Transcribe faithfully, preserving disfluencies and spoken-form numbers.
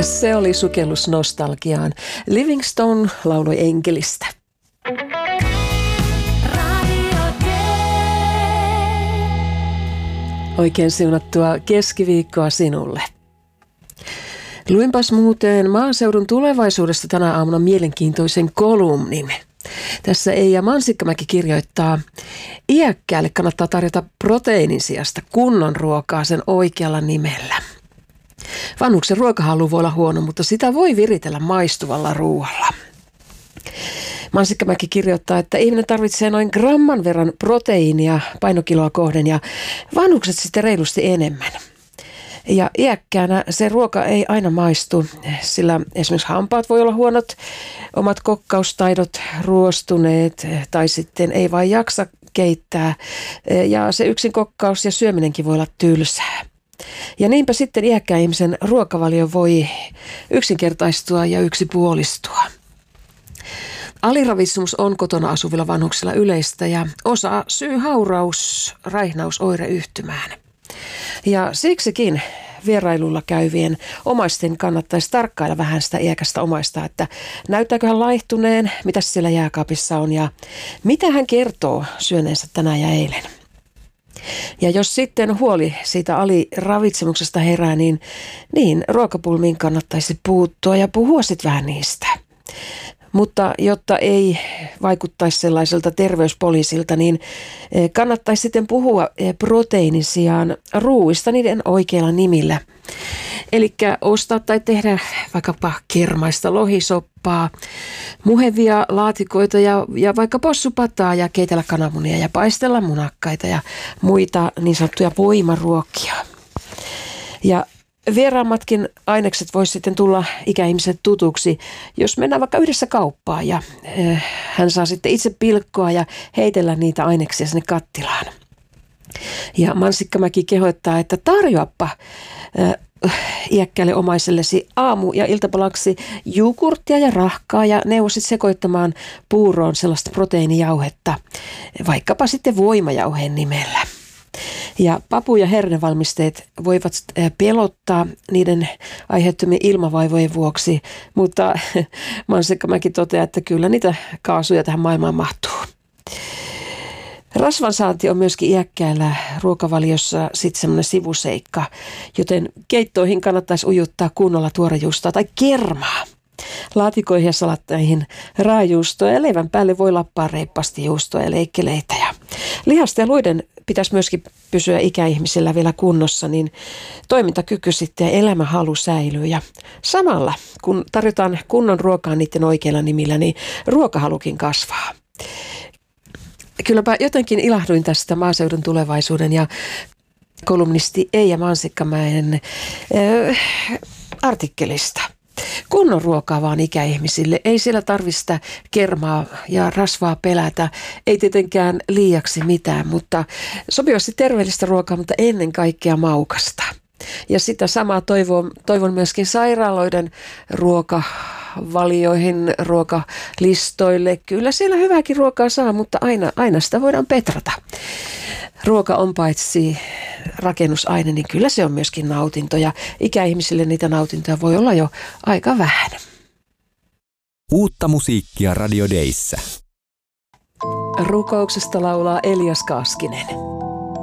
Se oli sukellus nostalgiaan. Livingstone lauloi enkelistä. Oikein siunattua keskiviikkoa sinulle. Luinpas muuten maaseudun tulevaisuudesta tänä aamuna mielenkiintoisen kolumnin. Tässä Eija Mansikkamäki kirjoittaa, iäkkäälle kannattaa tarjota proteiinin sijasta kunnon ruokaa sen oikealla nimellä. Vanhuksen ruokahalu voi olla huono, mutta sitä voi viritellä maistuvalla ruoalla. Mansikkamäki kirjoittaa, että ihminen tarvitsee noin gramman verran proteiinia painokiloa kohden ja vanhukset sitten reilusti enemmän. Ja iäkkäänä se ruoka ei aina maistu, sillä esimerkiksi hampaat voi olla huonot, omat kokkaustaidot ruostuneet tai sitten ei vain jaksa keittää ja se yksin kokkaus ja syöminenkin voi olla tylsää. Ja niinpä sitten iäkkään ihmisen ruokavalio voi yksinkertaistua ja yksipuolistua. Aliravitsemus on kotona asuvilla vanhuksilla yleistä ja osa syy hauraus, raihnaus, oireyhtymään. Ja siksikin vierailulla käyvien omaisten kannattaisi tarkkailla vähän sitä iäkästä omaista, että näyttääkö hän laihtuneen, mitä siellä jääkaapissa on ja mitä hän kertoo syöneensä tänään ja eilen. Ja jos sitten huoli siitä aliravitsemuksesta herää, niin, niin ruokapulmiin kannattaisi puuttua ja puhua sitten vähän niistä. Mutta jotta ei vaikuttaisi sellaiselta terveyspoliisilta, niin kannattaisi sitten puhua proteiinin sijaan ruuista niiden oikeilla nimillä. Eli ostaa tai tehdä vaikkapa kermaista lohisoppaa, muhevia laatikoita ja, ja vaikka possupataa ja keitellä kananmunia ja paistella munakkaita ja muita niin sanottuja voimaruokia. Ja vieraammatkin ainekset voisi sitten tulla ikäihmiset tutuksi, jos mennään vaikka yhdessä kauppaan ja äh, hän saa sitten itse pilkkoa ja heitellä niitä aineksia sinne kattilaan. Ja Mansikkamäki kehottaa, että tarjoappa äh, iäkkäälle omaisellesi aamu- ja iltapalaksi jukurttia ja rahkaa ja neuvosit sekoittamaan puuroon sellaista proteiinijauhetta, vaikkapa sitten voimajauheen nimellä. Ja papu- ja hernevalmisteet voivat pelottaa niiden aiheuttamien ilmavaivojen vuoksi, mutta Mansikkamäki toteaa, että kyllä niitä kaasuja tähän maailmaan mahtuu. Rasvan saanti on myöskin iäkkäällä ruokavaliossa sitten semmoinen sivuseikka, joten keittoihin kannattaisi ujuttaa kunnolla tuorejuustoa tai kermaa. Laatikoihin ja salatteihin raajuustoa ja leivän päälle voi lappaa reippaasti juustoa ja leikkeleitä. Ja lihasta ja luiden pitäisi myöskin pysyä ikäihmisillä vielä kunnossa, niin toimintakyky sitten ja elämänhalu säilyy. Ja samalla, kun tarjotaan kunnon ruokaa niiden oikeilla nimillä, niin ruokahalukin kasvaa. Kylläpä jotenkin ilahduin tästä maaseudun tulevaisuuden ja kolumnisti Eija Mansikkamäen äh, artikkelista. Kunnon ruokaa vaan ikäihmisille. Ei siellä tarvista kermaa ja rasvaa pelätä. Ei tietenkään liiaksi mitään, mutta sopivasti terveellistä ruokaa, mutta ennen kaikkea maukasta. Ja sitä samaa toivon, toivon myöskin sairaaloiden ruokavalioihin, ruokalistoille. Kyllä siellä hyvääkin ruokaa saa, mutta aina, aina sitä voidaan petrata. Ruoka on paitsi rakennusaine, niin kyllä se on myöskin nautinto ja ikäihmisille niitä nautintoja voi olla jo aika vähän. Uutta musiikkia Radio Dayssä. Rukouksesta laulaa Elias Kaskinen.